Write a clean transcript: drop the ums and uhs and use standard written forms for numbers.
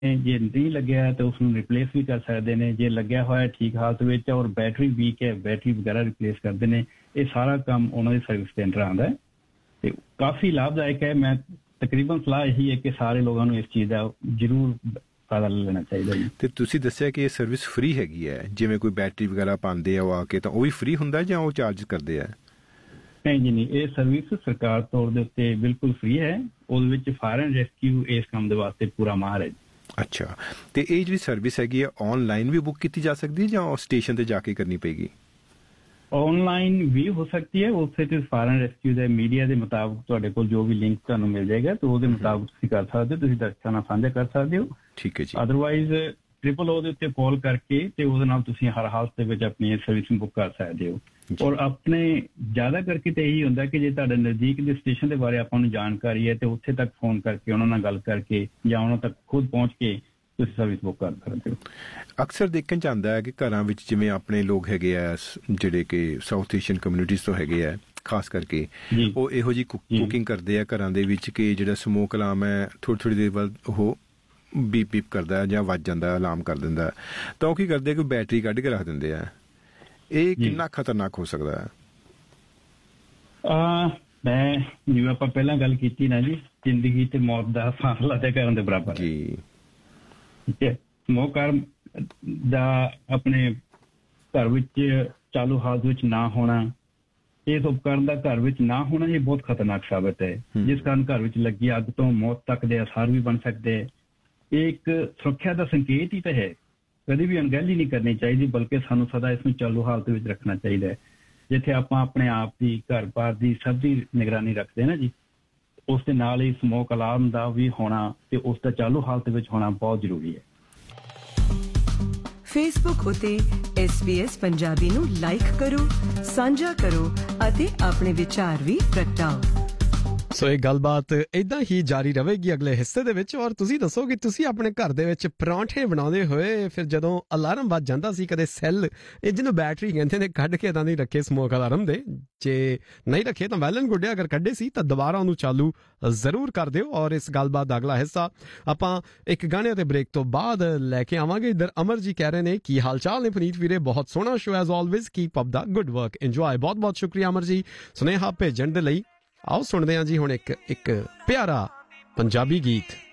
ਜੇ ਨਹੀਂ ਲੱਗਿਆ ਤਾਂ ਉਸਨੂੰ ਰਿਪਲੇਸ ਵੀ ਕਰ ਸਕਦੇ ਨੇ। ਜੇ ਲੱਗਿਆ ਹੋਇਆ ਠੀਕ ਹਾਲਤ ਵਿੱਚ ਔਰ ਬੈਟਰੀ ਵੀਕ ਹੈ, ਬੈਟਰੀ ਵਗੈਰਾ ਰਿਪਲੇਸ ਕਰਦੇ ਨੇ। ਇਹ ਸਾਰਾ ਕੰਮ ਉਹਨਾਂ ਦੀ ਸਰਵਿਸ ਦੇ ਅੰਡਰ ਆਉਂਦਾ ਹੈ ਤੇ ਕਾਫੀ ਲਾਭਦਾਇਕ ਹੈ। ਮੈਂ ਤਕਰੀਬਨ ਸਲਾਹ ਇਹੀ ਹੈ ਕਿ ਸਾਰੇ ਲੋਕਾਂ ਨੂੰ ਇਸ ਚੀਜ਼ ਦਾ ਜ਼ਰੂਰ ਫਾਇਦਾ ਲੈਣਾ ਚਾਹੀਦਾ ਜੀ। ਤੇ ਤੁਸੀਂ ਦੱਸਿਆ ਕਿ ਇਹ ਸਰਵਿਸ ਫ੍ਰੀ ਹੈਗੀ ਹੈ, ਜਿਵੇਂ ਕੋਈ ਬੈਟਰੀ ਵਗੈਰਾ ਪਾਉਂਦੇ ਆ ਉਹ ਆ ਕੇ, ਤਾਂ ਉਹ ਵੀ ਫ੍ਰੀ ਹੁੰਦਾ ਜਾਂ ਉਹ ਚਾਰਜ ਕਰਦੇ ਆ? ਨਹੀਂ ਜੀ ਨਹੀਂ, ਇਹ ਸਰਵਿਸ ਸਰਕਾਰ ਤੌਰ ਦੇ ਉੱਤੇ ਬਿਲਕੁਲ ਫ੍ਰੀ ਹੈ। ਉਹਦੇ ਵਿੱਚ ਫਾਇਰ ਐਂਡ ਰੈਸਕਿਊ ਇਸ ਕੰਮ ਦੇ ਵਾਸਤੇ ਪੂਰਾ ਮਾਹਰ ਹੈ ਜੀ। ਅੱਛਾ, ਤੇ ਇਹ ਜਿਹੜੀ ਸਰਵਿਸ ਹੈਗੀ ਹੈ ਆਨਲਾਈਨ ਵੀ ਬੁੱਕ ਕੀਤੀ ਜਾ ਸਕਦੀ ਹੈ ਜਾਂ ਸਟੇਸ਼ਨ ਤੇ ਜਾ ਕੇ ਕਰਨੀ ਪਏਗੀ? ਆਨਲਾਈਨ ਵੀ ਹੋ ਸਕਦੀ ਹੈ। ਉੱਥੇ ਤੇ ਫਾਇਰ ਐਂਡ ਰੈਸਕਿਊ ਦੇ ਮੀਡੀਆ ਦੇ ਮੁਤਾਬਕ ਤੁਹਾਡੇ ਕੋਲ ਜੋ ਵੀ ਲਿੰਕ ਤੁਹਾਨੂੰ ਮਿਲ ਜਾਏਗਾ ਤੇ ਉਹਦੇ ਮੁਤਾਬਕ ਤੁਸੀਂ ਕਰ ਸਕਦੇ ਹੋ, ਤੁਸੀਂ ਦਰਸ਼ਕਾਂ ਨਾਲ ਸਾਂਝਾ ਕਰ ਸਕਦੇ ਹੋ। ਠੀਕ ਹੈ ਜੀ। ਅਦਰਵਾਈਜ਼ 00 ਦੇ ਉੱਤੇ ਕਾਲ ਕਰਕੇ ਤੇ ਉਹਦੇ ਨਾਲ ਤੁਸੀਂ ਹਰ ਹਾਲਤ ਦੇ ਵਿੱਚ ਆਪਣੀ ਸਰਵਿਸ ਬੁੱਕ ਕਰ ਸਕਦੇ ਹੋ। ਔਰ ਆਪਣੇ ਜ਼ਿਆਦਾ ਕਰਕੇ ਤੇ ਇਹੀ ਹੁੰਦਾ ਕਿ ਜੇ ਤੁਹਾਡੇ ਨਜ਼ਦੀਕ ਦੇ ਸਟੇਸ਼ਨ ਦੇ ਬਾਰੇ ਆਪਾਂ ਨੂੰ ਜਾਣਕਾਰੀ ਹੈ ਤੇ ਉੱਥੇ ਤੱਕ ਫੋਨ ਕਰਕੇ ਉਹਨਾਂ ਨਾਲ ਗੱਲ ਕਰਕੇ ਜਾਂ ਉਹਨਾਂ ਤੱਕ ਖੁਦ ਪਹੁੰਚ ਕੇ ਤੁਸੀਂ ਸਰਵਿਸ ਬੁੱਕ ਕਰ ਸਕਦੇ ਹੋ। ਅਕਸਰ ਦੇਖਣ ਚ ਆਉਂਦਾ ਹੈ ਕਿ ਘਰਾਂ ਵਿੱਚ ਜਿਵੇਂ ਆਪਣੇ ਲੋਕ ਹੈਗੇ ਆ ਜਿਹੜੇ ਕਿ ਸਾਊਥ ਏਸ਼ੀਅਨ ਕਮਿਊਨਿਟੀਜ਼ ਤੋਂ ਹੈਗੇ ਆ ਖਾਸ ਕਰਕੇ, ਉਹ ਇਹੋ ਜਿਹੀ ਕੁਕਿੰਗ ਕਰਦੇ ਆ ਘਰਾਂ ਦੇ ਵਿੱਚ ਕਿ ਜਿਹੜਾ ਸਮੋਕ ਅਲਾਰਮ ਹੈ ਥੋੜ੍ਹੀ ਦੇਰ ਬਾਅਦ ਉਹ ਬੀਪ ਕਰਦਾ ਜਾਂ ਵੱਜ ਜਾਂਦਾ, ਅਲਾਰਮ ਕਰ ਦਿੰਦਾ, ਤਾਂ ਉਹ ਕੀ ਕਰਦੇ ਕਿ ਬੈਟਰੀ ਕੱਢ ਕੇ ਰੱਖ ਦਿੰਦੇ ਆ। ਇਹ ਕਿੰਨਾ ਖਤਰਨਾਕ ਹੋ ਸਕਦਾ ਹੈ? ਮੈਂ ਜਿਵੇਂ ਆਪਾਂ ਪਹਿਲਾਂ ਗੱਲ ਕੀਤੀ ਨਾ ਜੀ, ਜ਼ਿੰਦਗੀ ਤੇ ਮੌਤ ਦਾ ਫਾਸਲਾ ਤੈਅ ਕਰਨ ਦੇ ਬਰਾਬਰ ਜੀ। ਠੀਕ ਹੈ, ਸਮੋਕ ਅਲਾਰਮ ਦਾ ਆਪਣੇ ਘਰ ਵਿੱਚ ਚਾਲੂ ਹਾਲਤ ਵਿੱਚ ਨਾ ਹੋਣਾ, ਇਸ ਉਪਕਰਨ ਦਾ ਘਰ ਵਿੱਚ ਨਾ ਹੋਣਾ ਇਹ ਬਹੁਤ ਖਤਰਨਾਕ ਸਾਬਤ ਹੈ, ਜਿਸ ਕਾਰਨ ਘਰ ਵਿੱਚ ਲੱਗੀ ਅੱਗ ਤੋਂ ਮੌਤ ਤੱਕ ਦੇ ਅਸਾਰ ਵੀ ਬਣ ਸਕਦੇ ਹੈ। ਇਹ ਇੱਕ ਸੁਰੱਖਿਆ ਦਾ ਸੰਕੇਤ ਹੀ ਤਾਂ ਹੈ। ਕਦੇ ਵੀ ਅਣਗਹਿਲੀ ਨਹੀਂ ਕਰਨੀ ਚਾਹੀਦੀ, ਬਲਕਿ ਸਾਨੂੰ ਸਦਾ ਇਸ ਨੂੰ ਚਾਲੂ ਹਾਲਤ ਵਿੱਚ ਰੱਖਣਾ ਚਾਹੀਦਾ ਹੈ। ਜਿੱਥੇ ਆਪਾਂ ਆਪਣੇ ਆਪ ਦੀ, ਘਰ-ਬਾਰ ਦੀ ਸਭ ਦੀ ਨਿਗਰਾਨੀ ਰੱਖਦੇ ਨਾ ਜੀ, ਉਸ ਦੇ ਨਾਲ ਹੀ ਸਮੋਕ ਅਲਾਰਮ ਦਾ ਵੀ ਹੋਣਾ ਤੇ ਉਸ ਦਾ ਚਾਲੂ ਹਾਲਤ ਵਿੱਚ ਹੋਣਾ ਬਹੁਤ ਜ਼ਰੂਰੀ ਹੈ। ਫੇਸਬੁੱਕ ਉਤੇ SBS ਪੰਜਾਬੀ ਨੂੰ ਲਾਈਕ ਕਰੋ, ਸਾਂਝਾ ਕਰੋ ਅਤੇ ਆਪਣੇ ਵਿਚਾਰ ਵੀ ਪ੍ਰਗਟਾਓ। ਸੋ ਇਹ ਗੱਲਬਾਤ ਏਦਾਂ ਹੀ ਜਾਰੀ ਰਹੇਗੀ ਅਗਲੇ ਹਿੱਸੇ ਦੇ ਵਿੱਚ। ਔਰ ਤੁਸੀਂ ਦੱਸੋ ਕਿ ਤੁਸੀਂ ਆਪਣੇ ਘਰ ਦੇ ਵਿੱਚ ਪਰੌਂਠੇ ਬਣਾਉਂਦੇ ਹੋਏ ਫਿਰ ਜਦੋਂ ਅਲਾਰਮ ਵੱਜ ਜਾਂਦਾ ਸੀ, ਕਦੇ ਸੈੱਲ ਇਹ ਜਿਹਨੂੰ ਬੈਟਰੀ ਕਹਿੰਦੇ ਨੇ ਕੱਢ ਕੇ ਤਾਂ ਨਹੀਂ ਰੱਖੇ ਸਮੋਕ ਅਲਾਰਮ ਦੇ, ਜੇ ਨਹੀਂ ਰੱਖੇ ਤਾਂ ਵੈਲ ਐਂਡ ਗੁੱਡ ਹੈ, ਅਗਰ ਕੱਢੇ ਸੀ ਤਾਂ ਦੁਬਾਰਾ ਉਹਨੂੰ ਚਾਲੂ ਜ਼ਰੂਰ ਕਰ ਦਿਓ। ਔਰ ਇਸ ਗੱਲਬਾਤ ਦਾ ਅਗਲਾ ਹਿੱਸਾ ਆਪਾਂ ਇੱਕ ਗਾਣੇ ਤੇ ਬ੍ਰੇਕ ਤੋਂ ਬਾਅਦ ਲੈ ਕੇ ਆਵਾਂਗੇ। ਇੱਧਰ ਅਮਰ ਜੀ ਕਹਿ ਰਹੇ ਨੇ ਕੀ ਹਾਲ ਚਾਲ ਨੇ ਪੁਨੀਤ ਵੀਰੇ, ਬਹੁਤ ਸੋਹਣਾ show as always, keep up ਦਾ ਗੁੱਡ ਵਰਕ, ਇੰਜੋਏ। ਬਹੁਤ ਬਹੁਤ ਸ਼ੁਕਰੀਆ ਅਮਰ ਜੀ ਸੁਨੇਹਾ ਭੇਜਣ ਦੇ ਲਈ। ਆਓ ਸੁਣਦੇ ਹਾਂ ਜੀ ਹੁਣ ਇੱਕ ਪਿਆਰਾ ਪੰਜਾਬੀ ਗੀਤ।